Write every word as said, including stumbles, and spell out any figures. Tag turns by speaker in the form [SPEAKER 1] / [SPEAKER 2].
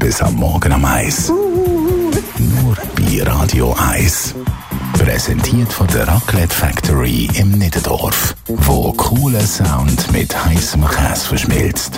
[SPEAKER 1] bis am Morgen um eins. Nur bei Radio eins. Präsentiert von der Raclette Factory im Niederdorf, wo cooler Sound mit heißem Käse verschmilzt.